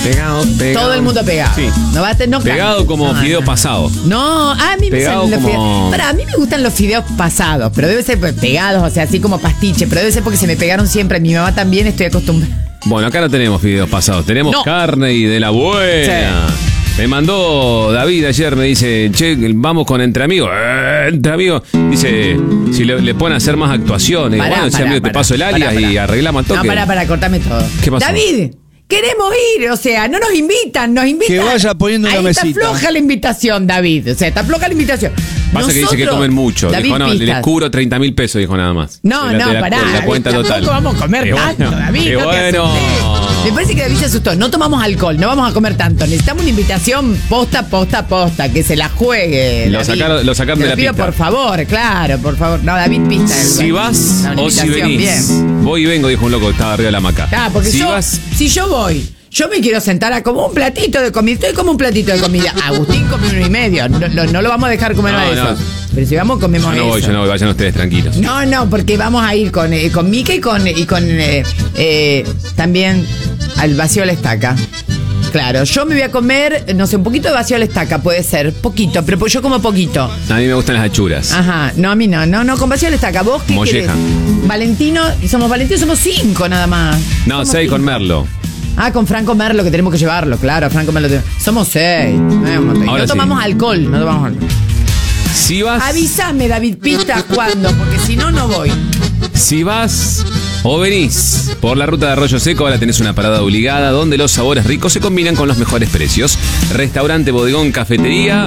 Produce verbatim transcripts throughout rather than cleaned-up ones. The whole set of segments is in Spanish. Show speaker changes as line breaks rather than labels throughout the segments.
Pegado, pegado.
Todo el mundo pegado.
Sí.
No va a tener, no
Pegado
cantes.
como
No,
fideo
no.
pasado.
No, a mí me
Pegado
salen los
como-
fideos. Para, a mí me gustan los fideos pasados, pero debe ser pues, pegados, o sea, así como pastiche, pero debe ser porque se me pegaron siempre. Mi mamá también, estoy acostumbrada.
Bueno, acá no tenemos fideos pasados, tenemos
No.
carne y de la buena. Me mandó David ayer, me dice, che, vamos con Entre Amigos. Eh, entre Amigos. Dice, si le, le pueden hacer más actuaciones.
Pará,
Bueno, si
pará,
amigo, te
pará,
paso el
pará,
alias
pará.
y arreglamos al toque.
No, para, para, cortame todo.
¿Qué pasó?
David, queremos ir, o sea, no nos invitan, nos invitan.
Que vaya poniendo una
Ahí
mesita.
está floja la invitación, David. O sea, está floja la invitación.
Pasa que dice que
Nosotros-
comen mucho.
David
Dijo, no,
Pistas.
les cubro treinta mil pesos, dijo nada más.
No,
De la-
no,
de la-
pará.
de la cuenta
tampoco
total.
vamos a comer
Qué
tanto,
bueno,
David.
qué
no te
bueno.
asustes. Me parece que David se asustó. No tomamos alcohol, no vamos a comer tanto. Necesitamos una invitación posta, posta, posta. Que se la juegue.
Lo
David.
sacaron- lo sacaron
Te
de la
pido
pista.
por favor, claro, por favor. No, David Pista.
Si vas
Una
o si
invitación,
venís.
bien.
Voy y vengo, dijo un loco que estaba arriba de la hamaca.
Ah, porque
si
yo,
vas,
si yo voy, yo me quiero sentar a como un platito de comida. Estoy como un platito de comida. Agustín come uno y medio. No, no, no lo vamos a dejar comer
No,
más de
no.
eso. Pero si vamos, comemos
yo no
eso.
voy, yo no voy, vayan ustedes tranquilos.
No, no, porque vamos a ir con, eh, con Mica y con, y con eh, eh, también al vacío a la estaca. Claro, yo me voy a comer, no sé, un poquito de vacío a la estaca, puede ser, poquito, pero yo como poquito.
A mí me gustan las achuras.
Ajá, no, a mí no, no, no, con vacío a la estaca. ¿Vos qué
Molleja.
querés? Valentino, somos Valentino, somos cinco nada más.
No,
Somos
seis con
cinco.
Merlo.
Ah, con Franco Merlo, que tenemos que llevarlo, claro, Franco Merlo. tenemos- Somos seis. No, es un montón. Y
Ahora
no
sí.
tomamos alcohol, no tomamos alcohol.
Si vas,
Avísame, David Pista, cuándo, porque si no, no voy.
si vas o venís por la ruta de Arroyo Seco, ahora tenés una parada obligada donde los sabores ricos se combinan con los mejores precios. Restaurante, bodegón, cafetería.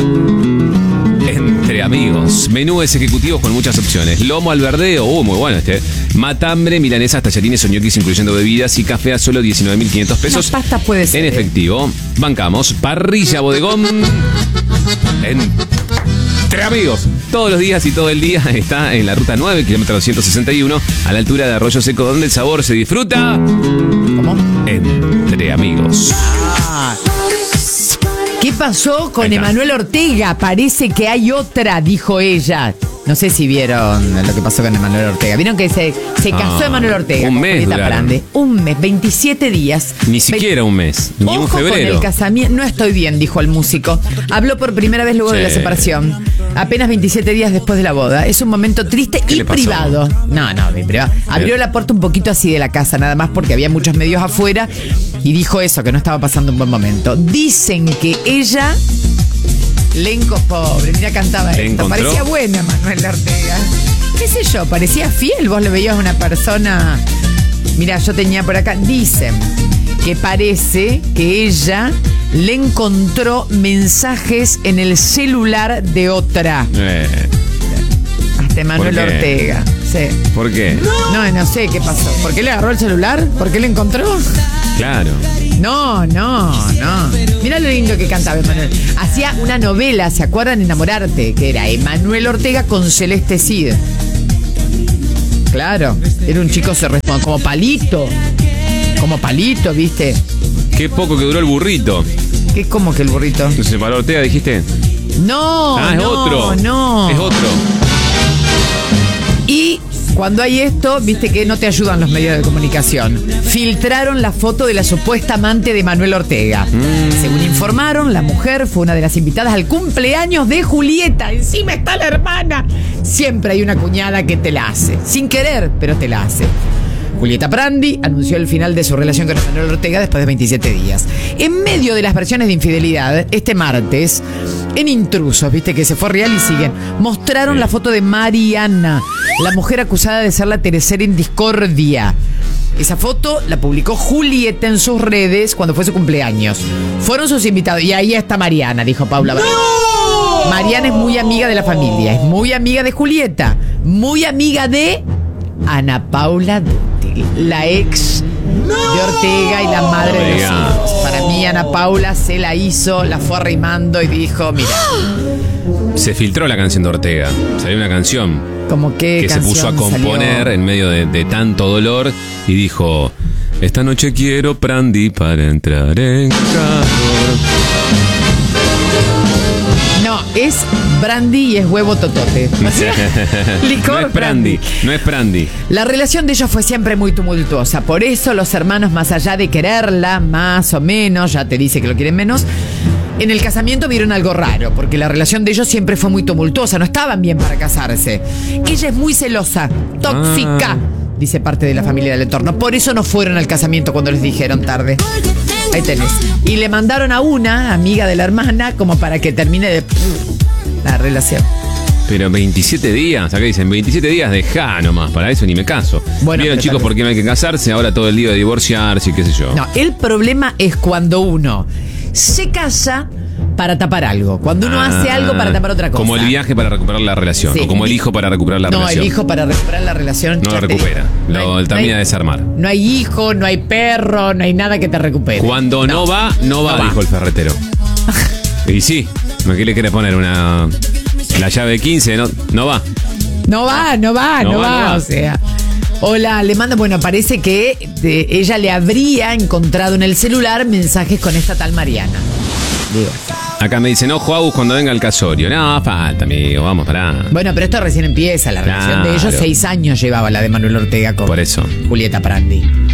Entre Amigos. Menúes ejecutivos con muchas opciones. Lomo al verdeo, uh, muy bueno este. Matambre, milanesas, tallarines o ñoquis incluyendo bebidas y café a solo diecinueve mil quinientos pesos.
Una pasta puede ser,
En
¿eh?
efectivo. Bancamos. Parrilla, bodegón. Entre Amigos. Todos los días y todo el día está en la ruta nueve, kilómetro doscientos sesenta y uno, a la altura de Arroyo Seco, donde el sabor se disfruta.
¿Cómo?
Entre Amigos.
¿Qué pasó con
Ahí está.
Emanuel Ortega? Parece que hay otra, dijo ella. No sé si vieron lo que pasó con Emanuel Ortega. Vieron que se, se casó
Ah,
Emanuel Ortega
un
con
mes
Julieta
duraron.
Prande. Un mes, veintisiete días.
Ni siquiera un mes, ni un
Ojo con
febrero.
el casamiento. No estoy bien, dijo el músico. Habló por primera vez luego de la
Sí.
separación. Apenas veintisiete días después de la boda. Es un momento triste
¿Qué
y
le pasó?
privado. No, no, de privado. Abrió la puerta un poquito así de la casa, nada más porque había muchos medios afuera. Y dijo eso, que no estaba pasando un buen momento. Dicen que ella... Lenco pobre, mira, cantaba
¿Le
esto.
encontró?
Parecía buena Manuel Ortega. ¿Qué sé yo? Parecía fiel. Vos le veías una persona. Mira, yo tenía por acá. Dicen que parece que ella le encontró mensajes en el celular de otra.
Eh,
Hasta Manuel
¿Por qué?
Ortega. Sí.
¿Por qué?
No, no sé qué pasó. ¿Por qué le agarró el celular? ¿Por qué le encontró?
Claro.
No, no, no. Mira lo lindo que cantaba Emanuel. Hacía una novela, ¿se acuerdan? Enamorarte, que era Emanuel Ortega con Celeste Cid. Claro, era un chico se responde como palito. Como palito, ¿viste?
Qué poco que duró el burrito.
¿Qué como que el burrito?
¿Se separó Ortega, dijiste?
No,
Ah, es
no,
otro.
no.
Es otro.
Y cuando hay esto, viste que no te ayudan los medios de comunicación. Filtraron la foto de la supuesta amante de Manuel Ortega.
Mm.
Según informaron, la mujer fue una de las invitadas al cumpleaños de Julieta. Encima está la hermana. Siempre hay una cuñada que te la hace. Sin querer, pero te la hace. Julieta Prandi anunció el final de su relación con Emanuel Ortega después de veintisiete días. En medio de las versiones de infidelidad, este martes, en Intrusos, viste que se fue real y siguen, mostraron la foto de Mariana, la mujer acusada de ser la tercera en discordia. Esa foto la publicó Julieta en sus redes cuando fue su cumpleaños. Fueron sus invitados. Y ahí está Mariana, dijo Paula. ¡No! Mariana es muy amiga de la familia, es muy amiga de Julieta, muy amiga de Ana Paula Dútil, la ex de Ortega y la madre de los
Oiga.
hijos. Para mí Ana Paula se la hizo, la fue arrimando y dijo, mira,
Se filtró la canción de Ortega. Salió una canción
como que
que se puso a
canción
componer
salió.
en medio de, de tanto dolor y dijo: esta noche quiero Prandi para entrar en calor.
No, es brandy y es huevo totote. O sea, licor
no es brandy, no es brandy.
La relación de ellos fue siempre muy tumultuosa. Por eso los hermanos, más allá de quererla, más o menos, ya te dice que lo quieren menos, en el casamiento vieron algo raro, porque la relación de ellos siempre fue muy tumultuosa, no estaban bien para casarse. Ella es muy celosa, tóxica, ah. dice parte de la familia del entorno. Por eso no fueron al casamiento cuando les dijeron tarde. Ahí tenés. Y le mandaron a una amiga de la hermana como para que termine de la relación.
Pero veintisiete días, acá dicen veintisiete días, dejá nomás, para eso ni me caso. Bueno, vieron, chicos, por qué no hay que casarse, ahora todo el día de divorciarse y qué sé yo.
No, el problema es cuando uno se casa para tapar algo, cuando uno ah, hace algo para tapar otra cosa.
Como el viaje para recuperar la relación, sí. o como el hijo para recuperar la
no,
relación.
No, el hijo para recuperar la relación.
No lo recupera, no lo hay, termina no hay, de desarmar.
No hay hijo, no hay perro, no hay nada que te recupere.
Cuando no, no va, no va, no dijo va. el ferretero. Y sí, ¿qué le querés poner? Una... La llave de quince, no, no va.
No va, no va, no, no va, va, no va. O sea... Hola, le manda, bueno, parece que de, ella le habría encontrado en el celular mensajes con esta tal Mariana. Digo.
Acá me dicen, ojo, Agus, cuando venga el casorio. No, falta, amigo, vamos, pará.
Bueno, pero esto recién empieza. La relación claro. de ellos, seis años llevaba la de Manuel Ortega con
Por eso.
Julieta Prandi.